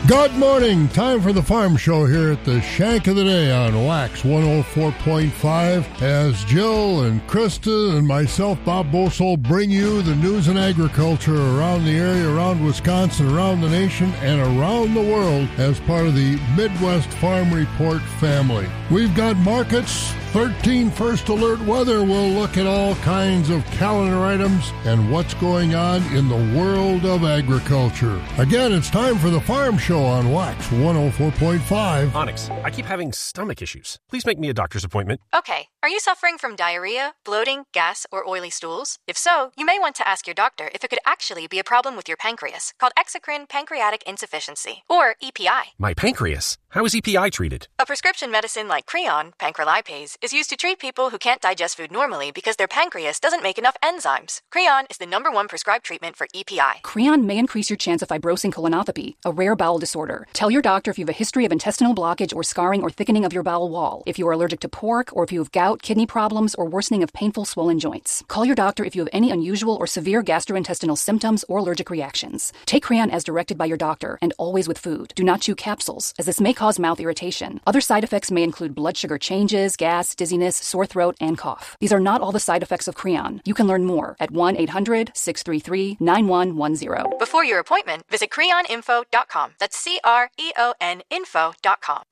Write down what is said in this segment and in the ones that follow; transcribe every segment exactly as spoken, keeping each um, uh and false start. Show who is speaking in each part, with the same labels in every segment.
Speaker 1: Good morning. Time for the Farm Show here at the Shank of the Day on Wax one oh four point five. As Jill and Krista and myself, Bob Bosol, bring you the news and agriculture around the area, around Wisconsin, around the nation, and around the world as part of the Midwest Farm Report family. We've got markets, thirteen First Alert weather. We'll look at all kinds of calendar items and what's going on in the world of agriculture. Again, it's time for the Farm Show on Wax one oh four point five.
Speaker 2: Onyx, I keep having stomach issues. Please make me a doctor's appointment.
Speaker 3: Okay. Are you suffering from diarrhea, bloating, gas, or oily stools? If so, you may want to ask your doctor if it could actually be a problem with your pancreas, called exocrine pancreatic insufficiency, or E P I.
Speaker 2: My pancreas? How is E P I treated?
Speaker 3: A prescription medicine like Creon, pancrelipase, is used to treat people who can't digest food normally because their pancreas doesn't make enough enzymes. Creon is the number one prescribed treatment for E P I.
Speaker 4: Creon may increase your chance of fibrosing colonopathy, a rare bowel disorder. Tell your doctor if you have a history of intestinal blockage or scarring or thickening of your bowel wall, if you are allergic to pork, or if you have gout, kidney problems, or worsening of painful swollen joints. Call your doctor if you have any unusual or severe gastrointestinal symptoms or allergic reactions. Take Creon as directed by your doctor, and always with food. Do not chew capsules, as this may cause mouth irritation. Other side effects may include blood sugar changes, gas, dizziness, sore throat, and cough. These are not all the side effects of Creon. You can learn more at one eight hundred six three three nine one one zero.
Speaker 3: Before your appointment, visit creon info dot com. That's C R E O N info dot com.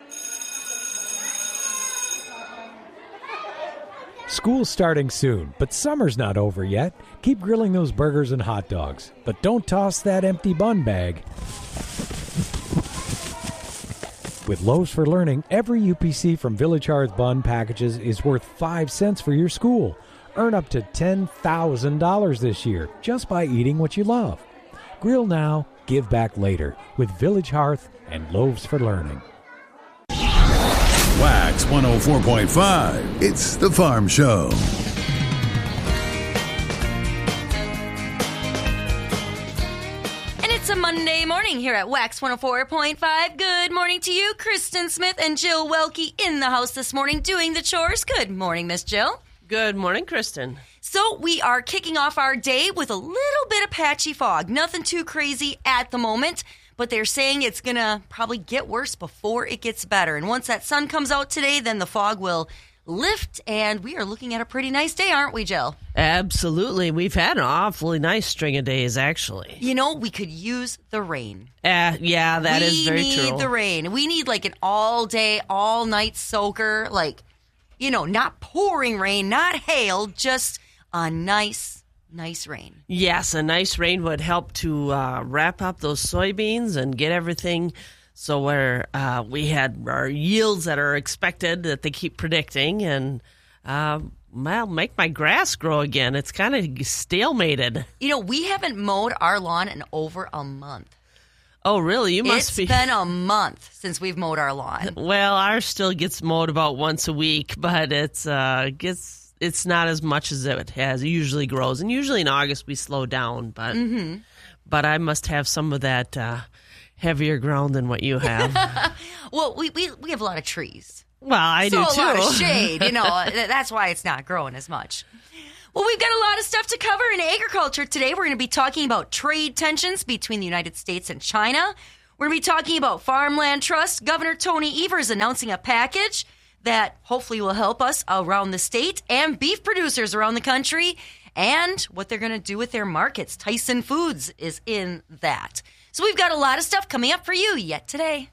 Speaker 5: School's starting soon, but summer's not over yet. Keep grilling those burgers and hot dogs, but don't toss that empty bun bag. With Loaves for Learning, every U P C from Village Hearth Bun packages is worth five cents for your school. Earn up to ten thousand dollars this year just by eating what you love. Grill now, give back later with Village Hearth and Loaves for Learning.
Speaker 6: Wax one oh four point five. It's the Farm Show.
Speaker 7: And it's a Monday morning here at Wax one oh four point five. Good morning to you, Kristen Smith and Jill Welke in the house this morning doing the chores. Good morning, Miss Jill.
Speaker 8: Good morning, Kristen.
Speaker 7: So we are kicking off our day with a little bit of patchy fog. Nothing too crazy at the moment, but they're saying it's going to probably get worse before it gets better. And once that sun comes out today, then the fog will lift, and we are looking at a pretty nice day, aren't we, Jill?
Speaker 8: Absolutely. We've had an awfully nice string of days, actually.
Speaker 7: You know, we could use the rain.
Speaker 8: Uh, yeah, that
Speaker 7: we
Speaker 8: is very true.
Speaker 7: We need the rain. We need like an all-day, all-night soaker, like, you know, not pouring rain, not hail, just a nice, nice rain.
Speaker 8: Yes, a nice rain would help to uh, wrap up those soybeans and get everything so where uh, we had our yields that are expected that they keep predicting, and uh, well, make my grass grow again. It's kind of stalemated.
Speaker 7: You know, we haven't mowed our lawn in over a month.
Speaker 8: Oh, really? You must
Speaker 7: it's
Speaker 8: be.
Speaker 7: It's been a month since we've mowed our lawn.
Speaker 8: Well, ours still gets mowed about once a week, but it's uh, gets. It's not as much as it has. It usually grows. And usually in August we slow down. But
Speaker 7: mm-hmm.
Speaker 8: but I must have some of that uh, heavier ground than what you have.
Speaker 7: Well, we, we we have a lot of trees.
Speaker 8: Well, I
Speaker 7: so
Speaker 8: do too.
Speaker 7: So a lot of shade. You know, that's why it's not growing as much. Well, we've got a lot of stuff to cover in agriculture today. We're going to be talking about trade tensions between the United States and China. We're going to be talking about Farmland Trust. Governor Tony Evers announcing a package that hopefully will help us around the state and beef producers around the country, and what they're going to do with their markets. Tyson Foods is in that. So we've got a lot of stuff coming up for you yet today.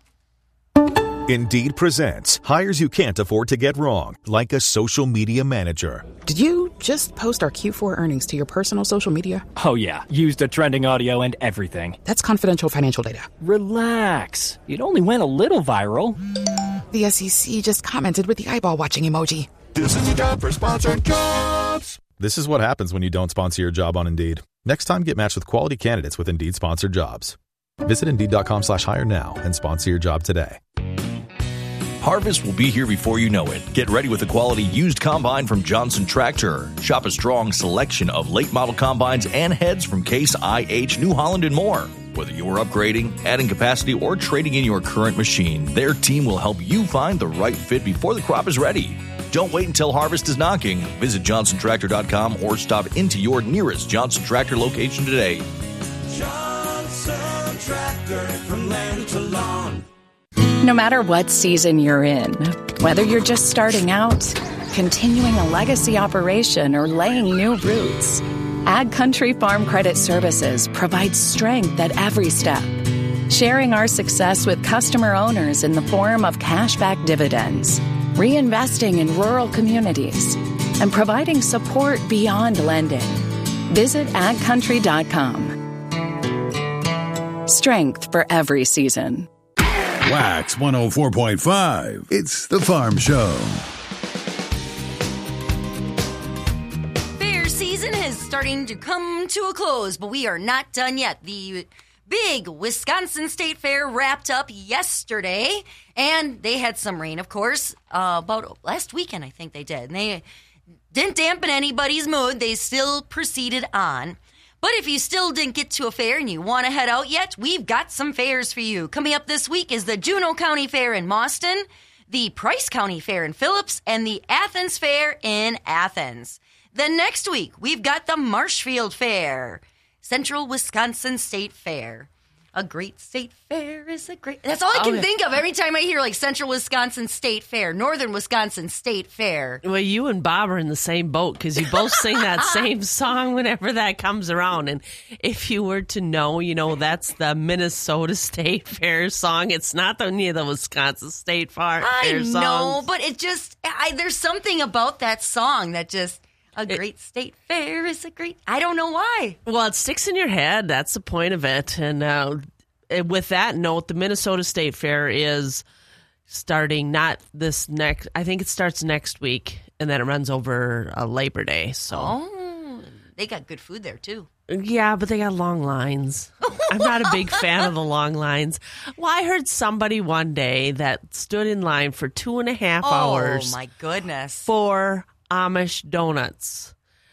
Speaker 9: Indeed presents hires you can't afford to get wrong, like a social media manager.
Speaker 10: Did you just post our Q four earnings to your personal social media?
Speaker 11: Oh, yeah. Used the trending audio and everything.
Speaker 10: That's confidential financial data.
Speaker 11: Relax. It only went a little viral.
Speaker 10: The S E C just commented with the eyeball-watching emoji.
Speaker 6: This is your job for sponsored jobs.
Speaker 12: This is what happens when you don't sponsor your job on Indeed. Next time, get matched with quality candidates with Indeed-sponsored jobs. Visit Indeed.com slash hire now and sponsor your job today.
Speaker 13: Harvest will be here before you know it. Get ready with a quality used combine from Johnson Tractor. Shop a strong selection of late model combines and heads from Case I H, New Holland, and more. Whether you're upgrading, adding capacity, or trading in your current machine, their team will help you find the right fit before the crop is ready. Don't wait until harvest is knocking. Visit johnson tractor dot com or stop into your nearest Johnson Tractor location today.
Speaker 14: Johnson Tractor, from land to lawn.
Speaker 10: No matter what season you're in, whether you're just starting out, continuing a legacy operation, or laying new roots, Ag Country Farm Credit Services provides strength at every step, sharing our success with customer owners in the form of cashback dividends, reinvesting in rural communities, and providing support beyond lending. Visit ag country dot com. Strength for every season.
Speaker 6: Wax one oh four point five. It's the Farm Show.
Speaker 7: Fair season is starting to come to a close, but we are not done yet. The big Wisconsin State Fair wrapped up yesterday, and they had some rain, of course, uh, about last weekend, I think they did. And they didn't dampen anybody's mood. They still proceeded on. But if you still didn't get to a fair and you want to head out yet, we've got some fairs for you. Coming up this week is the Juneau County Fair in Mauston, the Price County Fair in Phillips, and the Athens Fair in Athens. Then next week, we've got the Marshfield Fair, Central Wisconsin State Fair. A great state fair is a great... That's all I can
Speaker 8: okay.
Speaker 7: think of every time I hear, like, Central Wisconsin State Fair, Northern Wisconsin State Fair.
Speaker 8: Well, you and Bob are in the same boat because you both sing that same song whenever that comes around. And if you were to know, you know, that's the Minnesota State Fair song. It's not any of the Wisconsin State Fair
Speaker 7: I
Speaker 8: songs.
Speaker 7: I know, but it just... I, there's something about that song that just... A great it, state fair is a great... I don't know why.
Speaker 8: Well, it sticks in your head. That's the point of it. And uh, with that note, the Minnesota State Fair is starting not this next... I think it starts next week, and then it runs over uh, Labor Day. So,
Speaker 7: oh, they got good food there, too.
Speaker 8: Yeah, but they got long lines. I'm not a big fan of the long lines. Well, I heard somebody one day that stood in line for two and a half
Speaker 7: oh,
Speaker 8: hours.
Speaker 7: Oh, my goodness.
Speaker 8: For Amish donuts.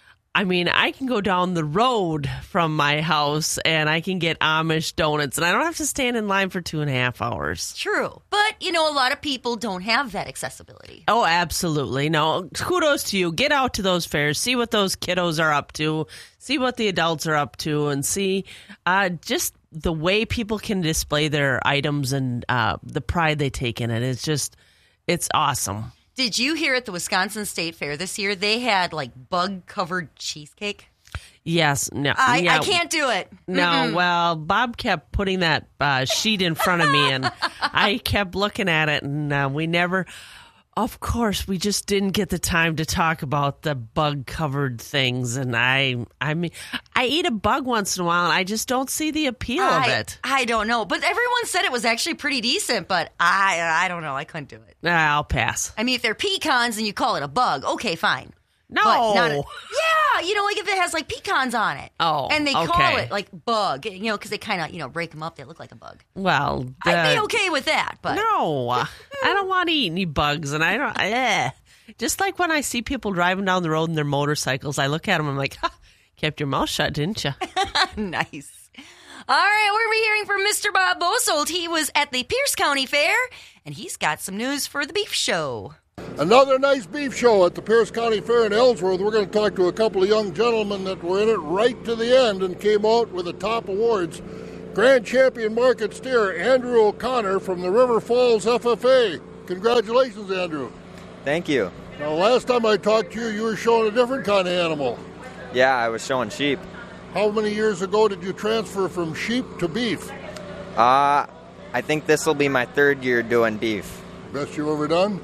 Speaker 8: I mean, I can go down the road from my house and I can get Amish donuts, and I don't have to stand in line for two and a half hours.
Speaker 7: True. But, you know, a lot of people don't have that accessibility.
Speaker 8: Oh, absolutely. No, kudos to you. Get out to those fairs. See what those kiddos are up to. See what the adults are up to, and see uh, just the way people can display their items and uh, the pride they take in it. It's just, it's awesome.
Speaker 7: Did you hear at the Wisconsin State Fair this year, they had, like, bug-covered cheesecake?
Speaker 8: Yes. No.
Speaker 7: I,
Speaker 8: yeah.
Speaker 7: I can't do it.
Speaker 8: No.
Speaker 7: Mm-mm.
Speaker 8: Well, Bob kept putting that uh, sheet in front of me, and I kept looking at it, and uh, we never... Of course, we just didn't get the time to talk about the bug-covered things, and I, I mean, I eat a bug once in a while, and I just don't see the appeal
Speaker 7: I,
Speaker 8: of it.
Speaker 7: I don't know, but everyone said it was actually pretty decent, but I, I don't know, I couldn't do it.
Speaker 8: I'll pass.
Speaker 7: I mean, if they're pecans and you call it a bug, okay, fine.
Speaker 8: No.
Speaker 7: But not a, yeah, you know, like if it has like pecans on it.
Speaker 8: Oh,
Speaker 7: and they
Speaker 8: okay.
Speaker 7: call it like bug, you know, because they kind of, you know, break them up. They look like a bug.
Speaker 8: Well, the,
Speaker 7: I'd be okay with that, but
Speaker 8: no, I don't want to eat any bugs, and I don't. Eh. Just like when I see people driving down the road in their motorcycles, I look at them. I'm like, ha, kept your mouth shut, didn't you?
Speaker 7: Nice. All right, we're going to be hearing from Mister Bob Bosold. He was at the Pierce County Fair, and he's got some news for the beef show.
Speaker 1: Another nice beef show at the Pierce County Fair in Ellsworth. We're going to talk to a couple of young gentlemen that were in it right to the end and came out with the top awards. Grand Champion Market Steer, Andrew O'Connor from the River Falls F F A. Congratulations, Andrew.
Speaker 14: Thank you.
Speaker 1: Now, last time I talked to you, you were showing a different kind of animal.
Speaker 14: Yeah, I was showing sheep.
Speaker 1: How many years ago did you transfer from sheep to beef?
Speaker 14: Uh, I think this will be my third year doing beef.
Speaker 1: Best you've ever done?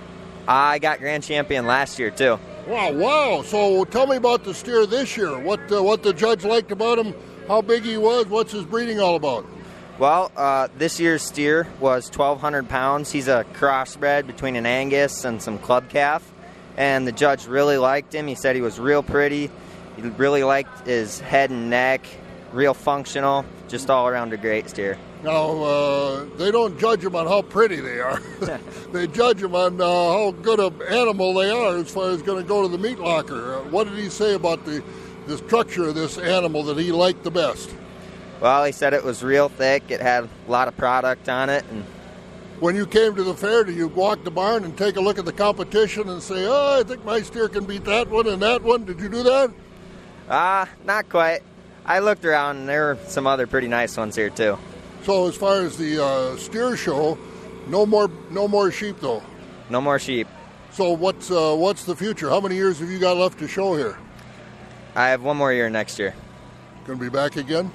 Speaker 14: I got Grand Champion last year, too.
Speaker 1: Wow, wow. So tell me about the steer this year. What uh, what the judge liked about him, how big he was, what's his breeding all about?
Speaker 14: Well, uh, this year's steer was twelve hundred pounds. He's a crossbred between an Angus and some club calf. And the judge really liked him. He said he was real pretty. He really liked his head and neck, real functional, just all around a great steer.
Speaker 1: Now, uh, they don't judge them on how pretty they are. They judge them on uh, how good an animal they are as far as going to go to the meat locker. Uh, what did he say about the, the structure of this animal that he liked the best?
Speaker 14: Well, he said it was real thick. It had a lot of product on it. And
Speaker 1: when you came to the fair, did you walk the barn and take a look at the competition and say, oh, I think my steer can beat that one and that one? Did you do that?
Speaker 14: Ah, uh, not quite. I looked around, and there were some other pretty nice ones here, too.
Speaker 1: So as far as the uh, steer show, No more, no more sheep though.
Speaker 14: No more sheep.
Speaker 1: So what's uh, what's the future? How many years have you got left to show here?
Speaker 14: I have one more year next year.
Speaker 1: Going to be back again?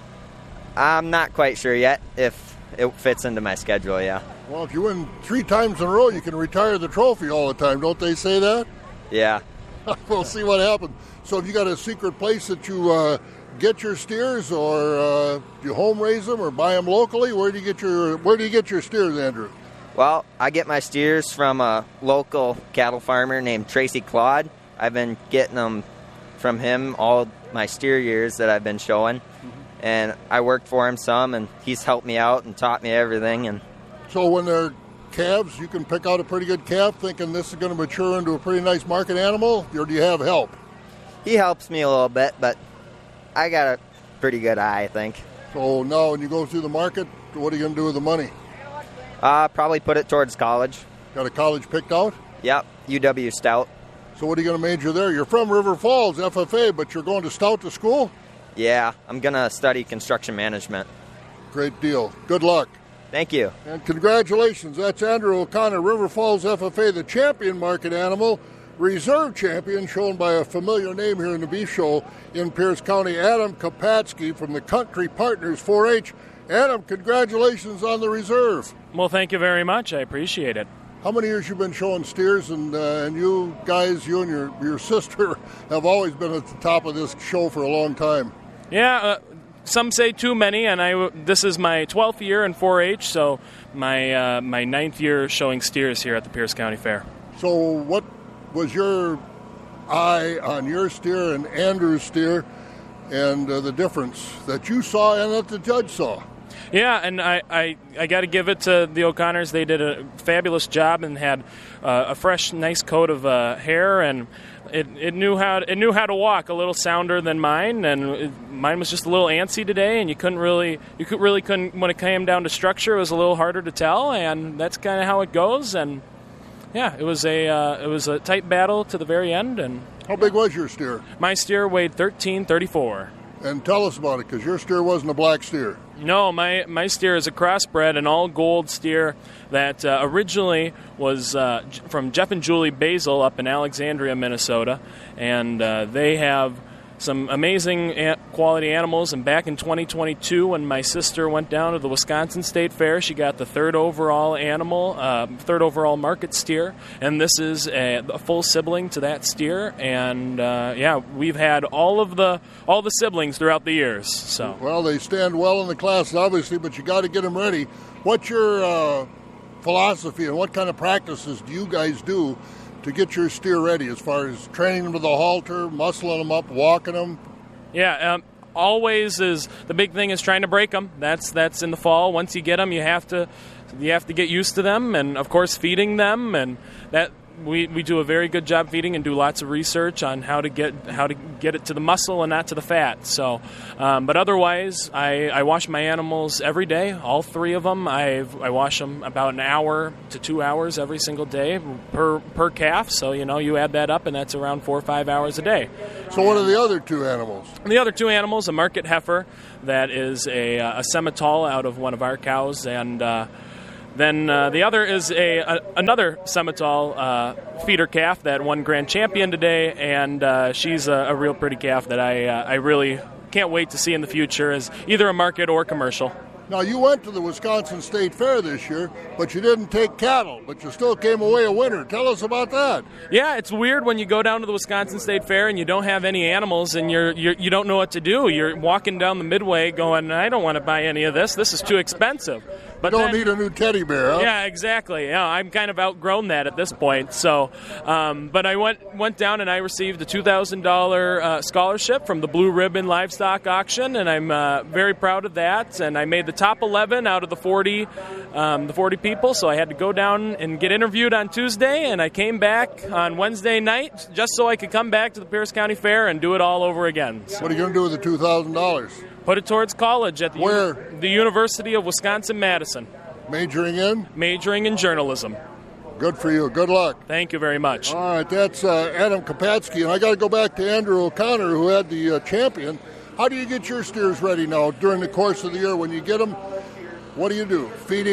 Speaker 14: I'm not quite sure yet if it fits into my schedule, yeah.
Speaker 1: Well, if you win three times in a row, you can retire the trophy all the time. Don't they say that?
Speaker 14: Yeah.
Speaker 1: We'll see what happens. So have you got a secret place that you uh, get your steers, or uh, do you home raise them or buy them locally? Where do you get your Where do you get your steers, Andrew?
Speaker 14: Well, I get my steers from a local cattle farmer named Tracy Claude. I've been getting them from him all my steer years that I've been showing. Mm-hmm. And I worked for him some, and he's helped me out and taught me everything. And
Speaker 1: so when they're calves, you can pick out a pretty good calf thinking this is going to mature into a pretty nice market animal, or do you have help?
Speaker 14: He helps me a little bit, but I got a pretty good eye, I think.
Speaker 1: So now when you go through the market, what are you going to do with the money?
Speaker 14: Uh, probably put it towards college.
Speaker 1: Got a college picked out?
Speaker 14: Yep, U W Stout.
Speaker 1: So what are you going to major there? You're from River Falls, F F A, but you're going to Stout to school?
Speaker 14: Yeah, I'm going to study construction management.
Speaker 1: Great deal. Good luck.
Speaker 14: Thank you.
Speaker 1: And congratulations. That's Andrew O'Connor, River Falls F F A, the champion market animal, reserve champion, shown by a familiar name here in the Beef Show in Pierce County, Adam Kapatsky from the Country Partners four H. Adam, congratulations on the reserve.
Speaker 15: Well, thank you very much. I appreciate it.
Speaker 1: How many years you been showing steers, and uh, and you guys, you and your, your sister, have always been at the top of this show for a long time?
Speaker 15: Yeah, uh, some say too many, and I this is my twelfth year in four H, so my uh, my ninth year showing steers here at the Pierce County Fair.
Speaker 1: So what was your eye on your steer and Andrew's steer, and uh, the difference that you saw and that the judge saw?
Speaker 15: Yeah, and I, I, I got to give it to the O'Connors. They did a fabulous job and had uh, a fresh, nice coat of uh, hair, and it, it knew how to, it knew how to walk a little sounder than mine, and it, mine was just a little antsy today, and you couldn't really you could really couldn't when it came down to structure, it was a little harder to tell, and that's kind of how it goes. And yeah, it was a uh, it was a tight battle to the very end. And
Speaker 1: how big was your steer?
Speaker 15: My steer weighed thirteen thirty-four.
Speaker 1: And tell us about it, because your steer wasn't a black steer.
Speaker 15: No, my, my steer is a crossbred, an all-gold steer that uh, originally was uh, from Jeff and Julie Basil up in Alexandria, Minnesota. And uh, they have some amazing a- quality animals. And back in twenty twenty-two, when my sister went down to the Wisconsin State Fair, she got the third overall animal, uh, third overall market steer. And this is a, a full sibling to that steer. And uh, yeah, we've had all of the all the siblings throughout the years. So
Speaker 1: well, they stand well in the class, obviously, but you got to get them ready. What's your uh, philosophy, and what kind of practices do you guys do to get your steer ready, as far as training them to the halter, muscling them up, walking them?
Speaker 15: Yeah, um, always is the big thing is trying to break them. That's that's in the fall. Once you get them, you have to you have to get used to them, and of course feeding them, and that we, we do a very good job feeding and do lots of research on how to get how to get it to the muscle and not to the fat. So, um, but otherwise, I, I wash my animals every day, all three of them. I I wash them about an hour to two hours every single day per per calf. So you know you add that up, and that's around four or five hours a day.
Speaker 1: So what are the other two animals?
Speaker 15: The other two animals, a market heifer that is a a Simmental out of one of our cows, and uh, Then uh, the other is a, a another Simmental uh, feeder calf that won Grand Champion today, and uh, she's a, a real pretty calf that I uh, I really can't wait to see in the future as either a market or commercial.
Speaker 1: Now, you went to the Wisconsin State Fair this year, but you didn't take cattle, but you still came away a winner. Tell us about that.
Speaker 15: Yeah, it's weird when you go down to the Wisconsin State Fair and you don't have any animals and you're, you're, you don't know what to do. You're walking down the midway going, I don't want to buy any of this. This is too expensive.
Speaker 1: But you don't then, need a new teddy bear, huh?
Speaker 15: Yeah, exactly. Yeah, I'm kind of outgrown that at this point. So, um, but I went went down and I received a two thousand dollars uh, scholarship from the Blue Ribbon Livestock Auction, and I'm uh, very proud of that. And I made the top eleven out of the forty, um, the forty people. So I had to go down and get interviewed on Tuesday, and I came back on Wednesday night just so I could come back to the Pierce County Fair and do it all over again. So,
Speaker 1: what are you going to do with the two thousand dollars?
Speaker 15: Put it towards college at the
Speaker 1: Where?
Speaker 15: Uni- the University of Wisconsin-Madison.
Speaker 1: Majoring in?
Speaker 15: Majoring in journalism.
Speaker 1: Good for you. Good luck.
Speaker 15: Thank you very much.
Speaker 1: All right, that's uh, Adam Kapatsky, and I got to go back to Andrew O'Connor, who had the uh, champion. How do you get your steers ready now during the course of the year? When you get them, what do you do? Feeding,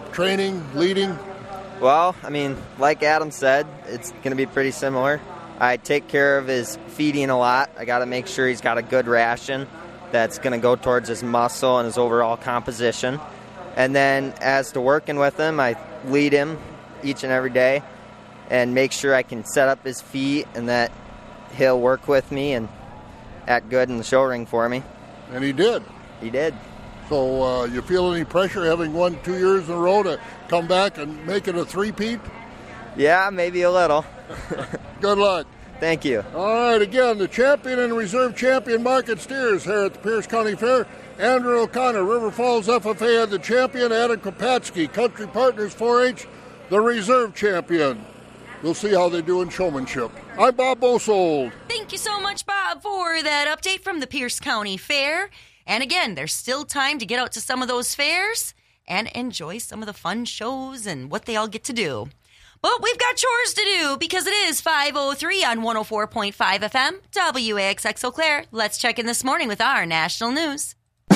Speaker 1: training, leading?
Speaker 14: Well, I mean, like Adam said, it's going to be pretty similar. I take care of his feeding a lot. I got to make sure he's got a good ration that's going to go towards his muscle and his overall composition. And then as to working with him, I lead him each and every day and make sure I can set up his feet and that he'll work with me and act good in the show ring for me.
Speaker 1: And he did.
Speaker 14: He did.
Speaker 1: So uh, you feel any pressure having won two years in a row to come back and make it a three-peat?
Speaker 14: Yeah, maybe a little.
Speaker 1: Good luck.
Speaker 14: Thank you.
Speaker 1: All right, again, the champion and reserve champion market steers here at the Pierce County Fair. Andrew O'Connor, River Falls F F A had the champion. Adam Kopatsky, Country Partners four H, the reserve champion. We'll see how they do in showmanship. I'm Bob Bosold.
Speaker 7: Thank you so much, Bob, for that update from the Pierce County Fair. And again, there's still time to get out to some of those fairs and enjoy some of the fun shows and what they all get to do. But we've got chores to do because it is five oh three on one oh four point five F M, W A X X Eau Claire. Let's check in this morning with our national news.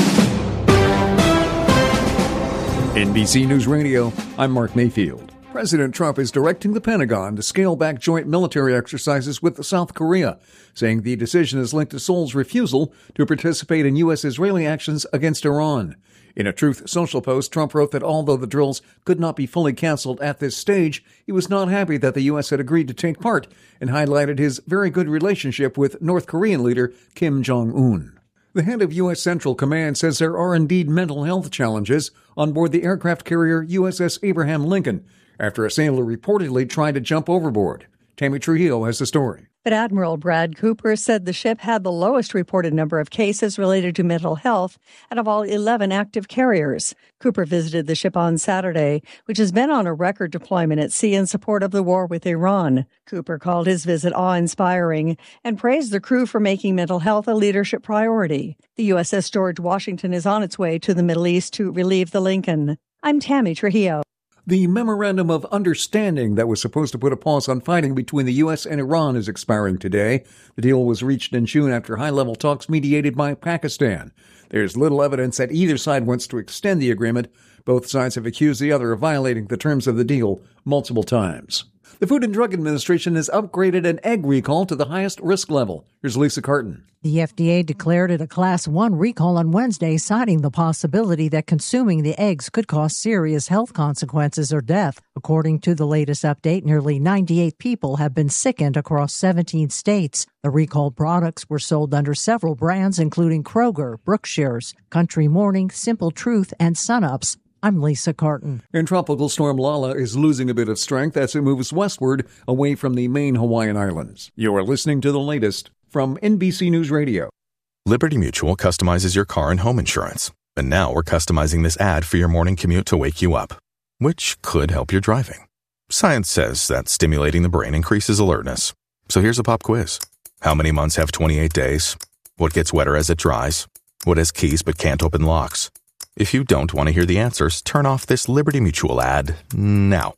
Speaker 16: N B C News Radio, I'm Mark Mayfield. President Trump is directing the Pentagon to scale back joint military exercises with South Korea, saying the decision is linked to Seoul's refusal to participate in U S-Israeli actions against Iran. In a Truth Social post, Trump wrote that although the drills could not be fully canceled at this stage, he was not happy that the U S had agreed to take part and highlighted his very good relationship with North Korean leader Kim Jong-un. The head of U S Central Command says there are indeed mental health challenges on board the aircraft carrier U S S Abraham Lincoln after a sailor reportedly tried to jump overboard. Tammy Trujillo has the story.
Speaker 17: But Admiral Brad Cooper said the ship had the lowest reported number of cases related to mental health out of all eleven active carriers. Cooper visited the ship on Saturday, which has been on a record deployment at sea in support of the war with Iran. Cooper called his visit awe-inspiring and praised the crew for making mental health a leadership priority. The U S S George Washington is on its way to the Middle East to relieve the Lincoln. I'm Tammy Trujillo.
Speaker 16: The Memorandum of Understanding that was supposed to put a pause on fighting between the U S and Iran is expiring today. The deal was reached in June after high-level talks mediated by Pakistan. There's little evidence that either side wants to extend the agreement. Both sides have accused the other of violating the terms of the deal multiple times. The Food and Drug Administration has upgraded an egg recall to the highest risk level. Here's Lisa Carton.
Speaker 18: The F D A declared it a Class one recall on Wednesday, citing the possibility that consuming the eggs could cause serious health consequences or death. According to the latest update, nearly ninety-eight people have been sickened across seventeen states. The recalled products were sold under several brands, including Kroger, Brookshire's, Country Morning, Simple Truth, and Sunups. I'm Lisa Carton.
Speaker 16: And Tropical Storm Lala is losing a bit of strength as it moves westward away from the main Hawaiian Islands. You are listening to the latest from N B C News Radio.
Speaker 12: Liberty Mutual customizes your car and home insurance. And now we're customizing this ad for your morning commute to wake you up, which could help your driving. Science says that stimulating the brain increases alertness. So here's a pop quiz. How many months have twenty-eight days? What gets wetter as it dries? What has keys but can't open locks? If you don't want to hear the answers, turn off this Liberty Mutual ad now.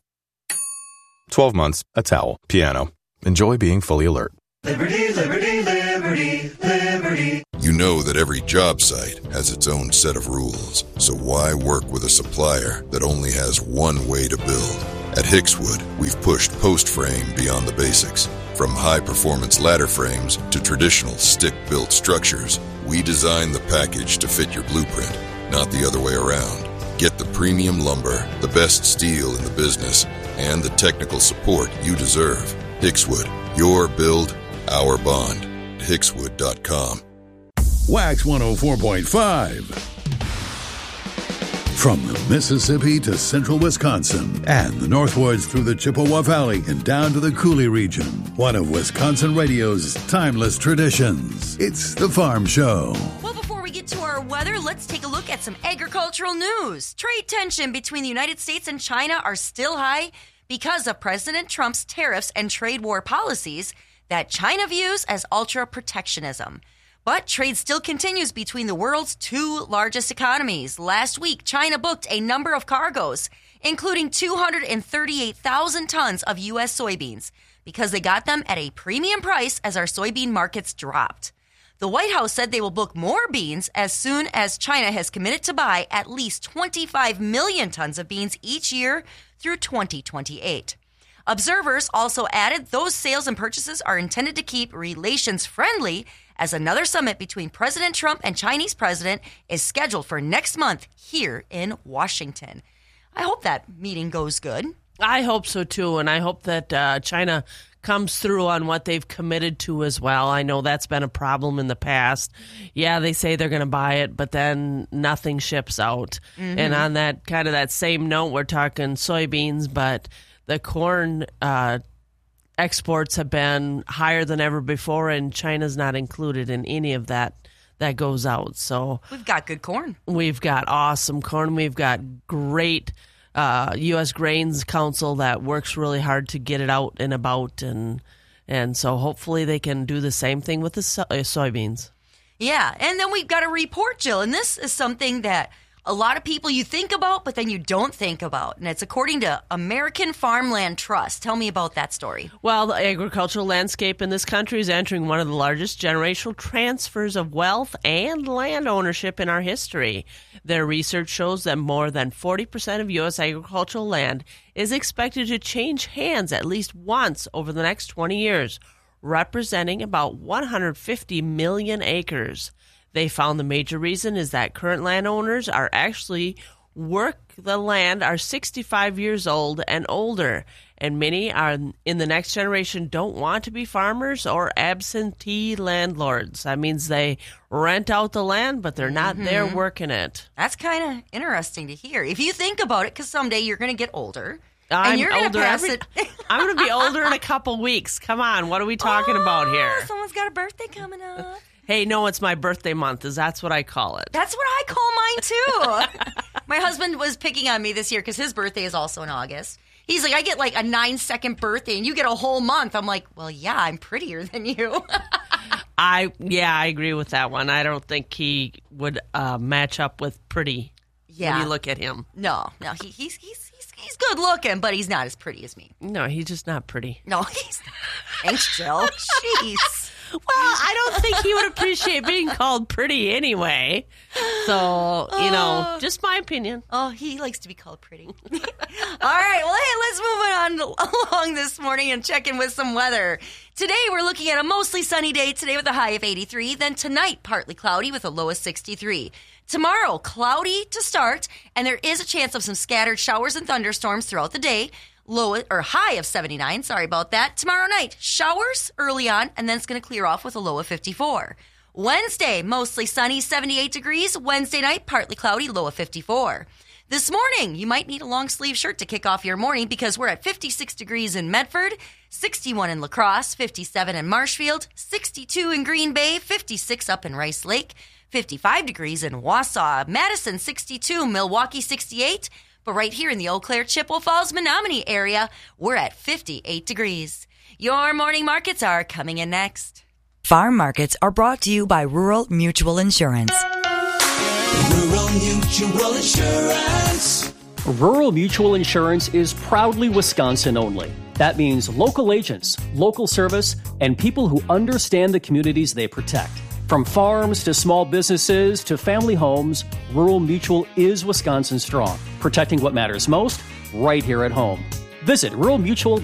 Speaker 12: twelve months, a towel, piano. Enjoy being fully alert.
Speaker 19: Liberty, liberty, liberty, liberty.
Speaker 20: You know that every job site has its own set of rules. So why work with a supplier that only has one way to build? At Hickswood, we've pushed post frame beyond the basics. From high-performance ladder frames to traditional stick-built structures, we design the package to fit your blueprint, not the other way around. Get the premium lumber, the best steel in the business, and the technical support you deserve. Hickswood, your build, our bond. Hickswood dot com.
Speaker 6: Wax one oh four point five. From the Mississippi to central Wisconsin and the northwards through the Chippewa Valley and down to the Coulee region, one of Wisconsin radio's timeless traditions. It's The Farm Show.
Speaker 7: Well, before we get to our weather, let's take a look at some agricultural news. Trade tension between the United States and China are still high because of President Trump's tariffs and trade war policies that China views as ultra-protectionism. But trade still continues between the world's two largest economies. Last week, China booked a number of cargoes, including two hundred thirty-eight thousand tons of U S soybeans, because they got them at a premium price as our soybean markets dropped. The White House said they will book more beans as soon as China has committed to buy at least twenty-five million tons of beans each year through twenty twenty-eight. Observers also added those sales and purchases are intended to keep relations friendly, as another summit between President Trump and Chinese President is scheduled for next month here in Washington. I hope that meeting goes good.
Speaker 8: I hope so, too, and I hope that uh, China comes through on what they've committed to as well. I know that's been a problem in the past. Yeah, they say they're going to buy it, but then nothing ships out. Mm-hmm. And on that kind of that same note, we're talking soybeans, but the corn uh, exports have been higher than ever before, and China's not included in any of that that goes out. So
Speaker 7: we've got good corn.
Speaker 8: We've got awesome corn. We've got great uh, U S Grains Council that works really hard to get it out and about, and and so hopefully they can do the same thing with the so- uh, soybeans.
Speaker 7: Yeah, and then we've got a report, Jill, and this is something that a lot of people you think about, but then you don't think about. And it's according to American Farmland Trust. Tell me about that story.
Speaker 8: Well, the agricultural landscape in this country is entering one of the largest generational transfers of wealth and land ownership in our history. Their research shows that more than forty percent of U S agricultural land is expected to change hands at least once over the next twenty years, representing about one hundred fifty million acres. They found the major reason is that current landowners are actually work the land are sixty-five years old and older, and many are in the next generation don't want to be farmers or absentee landlords. That means they rent out the land, but they're not mm-hmm. there working it.
Speaker 7: That's kind of interesting to hear. If you think about it, because someday you're going to get older.
Speaker 8: I'm
Speaker 7: and you're
Speaker 8: older.
Speaker 7: Pass
Speaker 8: Every,
Speaker 7: it.
Speaker 8: I'm going to be older in a couple weeks. Come on, what are we talking
Speaker 7: oh,
Speaker 8: about here?
Speaker 7: Someone's got a birthday coming up.
Speaker 8: Hey, no, it's my birthday month. Is that's what I call it?
Speaker 7: That's what I call mine, too. My husband was picking on me this year because his birthday is also in August. He's like, I get like a nine-second birthday, and you get a whole month. I'm like, well, yeah, I'm prettier than you.
Speaker 8: I Yeah, I agree with that one. I don't think he would uh, match up with pretty
Speaker 7: yeah.
Speaker 8: when you look at him.
Speaker 7: No, no, he, he's, he's, he's, he's good looking, but he's not as pretty as me.
Speaker 8: No, he's just not pretty.
Speaker 7: No, he's not. Thanks, Jill. Jeez.
Speaker 8: Well, I don't think he would appreciate being called pretty anyway. So, you know, just my opinion.
Speaker 7: Oh, he likes to be called pretty. All right, well, hey, let's move on along this morning and check in with some weather. Today, we're looking at a mostly sunny day today with a high of eighty-three. Then tonight, partly cloudy with a low of sixty-three. Tomorrow, cloudy to start, and there is a chance of some scattered showers and thunderstorms throughout the day. Low or high of seventy-nine. Sorry about that. Tomorrow night, showers early on, and then it's going to clear off with a low of fifty-four. Wednesday, mostly sunny, seventy-eight degrees. Wednesday night, partly cloudy, low of fifty-four. This morning, you might need a long sleeve shirt to kick off your morning because we're at fifty-six degrees in Medford, sixty-one in La Crosse, fifty-seven in Marshfield, sixty-two in Green Bay, fifty-six up in Rice Lake, fifty-five degrees in Wausau, Madison, sixty-two, Milwaukee, sixty-eight. But right here in the Eau Claire, Chippewa Falls, Menominee area, we're at fifty-eight degrees. Your morning markets are coming in next.
Speaker 21: Farm markets are brought to you by Rural Mutual Insurance.
Speaker 19: Rural Mutual Insurance.
Speaker 11: Rural Mutual Insurance is proudly Wisconsin only. That means local agents, local service, and people who understand the communities they protect. From farms to small businesses to family homes, Rural Mutual is Wisconsin strong, protecting what matters most right here at home. Visit rural mutual